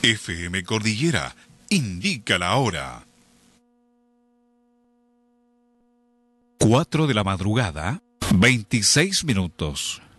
FM Cordillera indica la hora. 4 de la madrugada, 26 minutos.